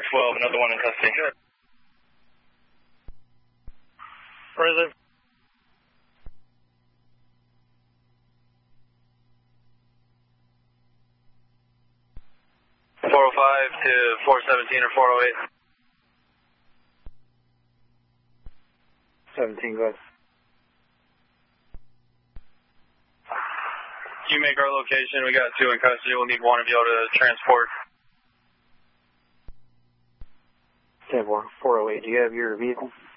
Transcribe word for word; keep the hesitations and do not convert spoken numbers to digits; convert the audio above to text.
twelve, another one in custody. Good. Where is it? four oh five to four seventeen or four oh eight. seventeen, go ahead. You make our location. We got two in custody. We'll need one of you to transport. ten four, four oh eight, do you have your vehicle?